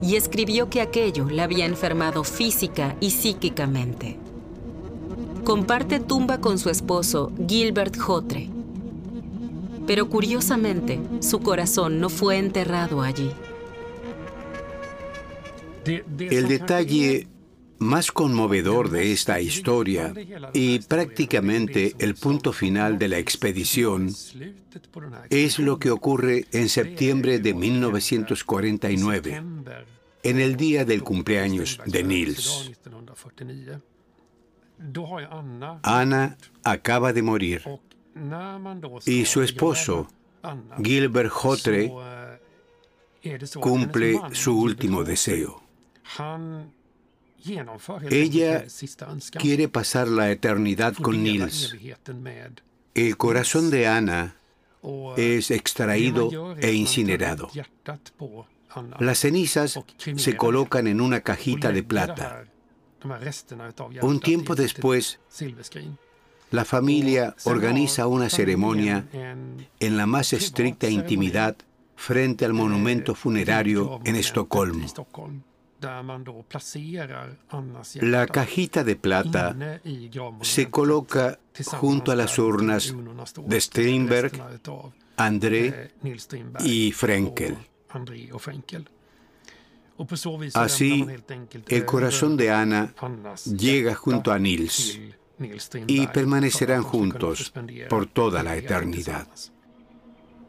y escribió que aquello la había enfermado física y psíquicamente. Comparte tumba con su esposo, Gilbert Hotre. Pero curiosamente, su corazón no fue enterrado allí. El detalle más conmovedor de esta historia, y prácticamente el punto final de la expedición, es lo que ocurre en septiembre de 1949, en el día del cumpleaños de Niels. Anna acaba de morir y su esposo, Gilbert Hotre, cumple su último deseo. Ella quiere pasar la eternidad con Niels. El corazón de Anna es extraído e incinerado. Las cenizas se colocan en una cajita de plata. Un tiempo después, la familia organiza una ceremonia en la más estricta intimidad frente al monumento funerario en Estocolmo. La cajita de plata se coloca junto a las urnas de Strindberg, André y Frenkel. Así, el corazón de Anna llega junto a Niels y permanecerán juntos por toda la eternidad.